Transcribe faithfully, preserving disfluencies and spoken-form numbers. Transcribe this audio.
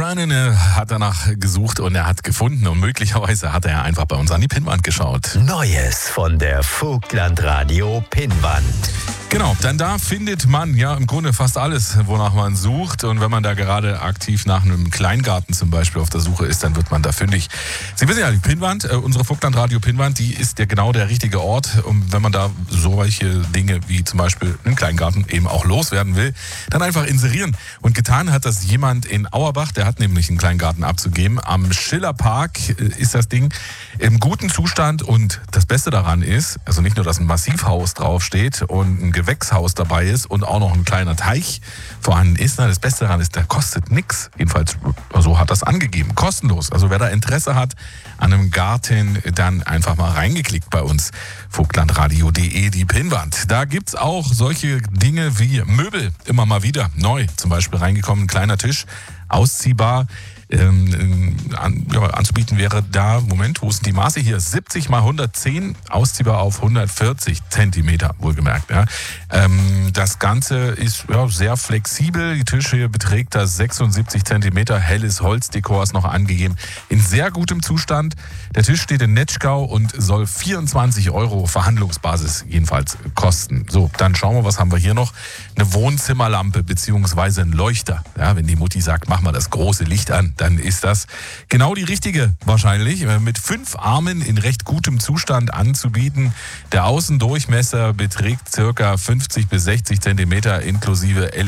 Sterne hat danach gesucht und er hat gefunden und möglicherweise hat er einfach bei uns an die Pinnwand geschaut. Neues von der Vogtlandradio Pinnwand. Genau, denn da findet man ja im Grunde fast alles, wonach man sucht. Und wenn man da gerade aktiv nach einem Kleingarten zum Beispiel auf der Suche ist, dann wird man da fündig. Sie wissen ja, die Pinnwand, äh, unsere Vogtlandradio Pinnwand, die ist ja genau der richtige Ort. Und wenn man da solche Dinge wie zum Beispiel einen Kleingarten eben auch loswerden will, dann einfach inserieren. Und getan hat das jemand in Auerbach, der hat nämlich einen Kleingarten abzugeben. Am Schillerpark äh, ist das Ding im guten Zustand. Und das Beste daran ist, also nicht nur, dass ein Massivhaus draufsteht und ein Gewächshaus dabei ist und auch noch ein kleiner Teich vorhanden ist. Na, das Beste daran ist, der kostet nichts. Jedenfalls, so hat das angegeben. Kostenlos. Also wer da Interesse hat an einem Garten, dann einfach mal reingeklickt bei uns. Vogtlandradio punkt de, die Pinnwand. Da gibt's auch solche Dinge wie Möbel. Immer mal wieder. Neu. Zum Beispiel reingekommen, ein kleiner Tisch. Ausziehbar. Ähm, an, ja, anzubieten wäre da, Moment, wo sind die Maße hier? siebzig mal hundertzehn, ausziehbar auf hundertvierzig Zentimeter, wohlgemerkt. Ja. Ähm, das Ganze ist ja, sehr flexibel. Die Tische hier beträgt da sechsundsiebzig Zentimeter. Helles Holzdekor ist noch angegeben. In sehr gutem Zustand. Der Tisch steht in Netschgau und soll vierundzwanzig Euro Verhandlungsbasis jedenfalls kosten. So, dann schauen wir, was haben wir hier noch? Eine Wohnzimmerlampe beziehungsweise ein Leuchter. Ja, wenn die Mutti sagt, mach mal das große Licht an, dann ist das genau die richtige wahrscheinlich. Mit fünf Armen in recht gutem Zustand anzubieten. Der Außendurchmesser beträgt circa fünfzig bis sechzig Zentimeter inklusive L E D.